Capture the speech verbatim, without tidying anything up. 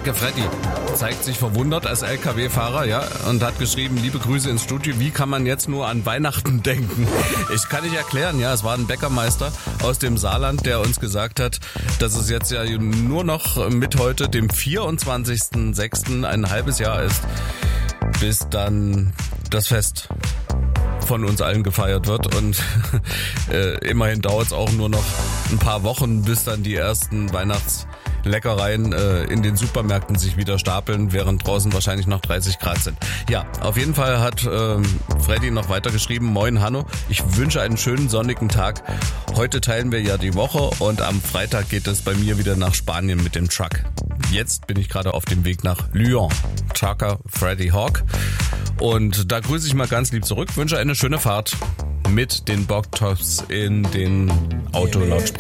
Maike Freddy zeigt sich verwundert als L K W-Fahrer, ja, und hat geschrieben, liebe Grüße ins Studio, wie kann man jetzt nur an Weihnachten denken? Ich kann nicht erklären, ja, es war ein Bäckermeister aus dem Saarland, der uns gesagt hat, dass es jetzt ja nur noch mit heute, dem vierundzwanzigsten sechsten ein halbes Jahr ist, bis dann das Fest von uns allen gefeiert wird und äh, immerhin dauert es auch nur noch ein paar Wochen, bis dann die ersten Weihnachtsleckereien äh, in den Supermärkten sich wieder stapeln, während draußen wahrscheinlich noch dreißig Grad sind. Ja, auf jeden Fall hat ähm, Freddy noch weiter geschrieben, moin Hanno, ich wünsche einen schönen sonnigen Tag. Heute teilen wir ja die Woche und am Freitag geht es bei mir wieder nach Spanien mit dem Truck. Jetzt bin ich gerade auf dem Weg nach Lyon. Trucker Freddy Hawk. Und da grüße ich mal ganz lieb zurück, wünsche eine schöne Fahrt mit den Bocktops in den Autolautsprechern.